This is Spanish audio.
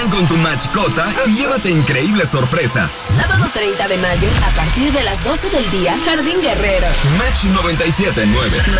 Ven con tu mascota y llévate increíbles sorpresas. Sábado 30 de mayo, a partir de las 12 del día, Jardín Guerrero. Match 97.9.